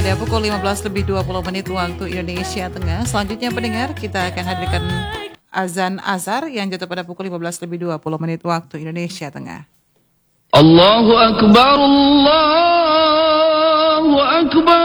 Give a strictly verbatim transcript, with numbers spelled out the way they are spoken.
Pada pukul lima belas lebih dua puluh menit waktu Indonesia Tengah. Selanjutnya pendengar, kita akan hadirkan azan azhar yang jatuh pada pukul lima belas lebih dua puluh menit waktu Indonesia Tengah. Allahu Akbar, Allahu Akbar.